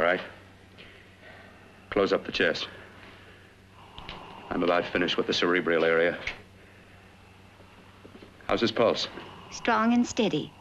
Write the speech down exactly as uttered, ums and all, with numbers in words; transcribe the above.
right. Close up the chest. I'm about finished with the cerebral area. How's his pulse? Strong and steady.